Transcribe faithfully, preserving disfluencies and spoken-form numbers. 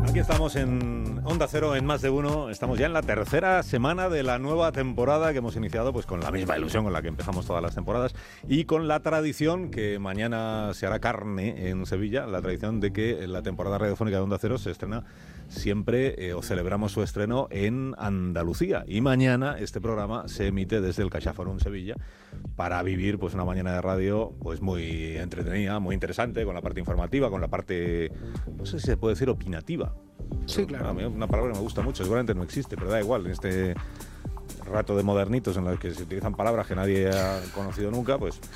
Aquí estamos en Onda Cero, en Más de Uno. Estamos ya en la tercera semana de la nueva temporada que hemos iniciado pues con la misma ilusión con la que empezamos todas las temporadas y con la tradición que mañana se hará carne en Sevilla, la tradición de que la temporada radiofónica de Onda Cero se estrena siempre eh, o celebramos su estreno en Andalucía. Y mañana este programa se emite desde el CaixaForum en Sevilla para vivir pues una mañana de radio pues muy entretenida, muy interesante, con la parte informativa, con la parte, no sé si se puede decir opinativa. Sí, claro. Una palabra que me gusta mucho, seguramente no existe, pero da igual. En este rato de modernitos en los que se utilizan palabras que nadie ha conocido nunca, pues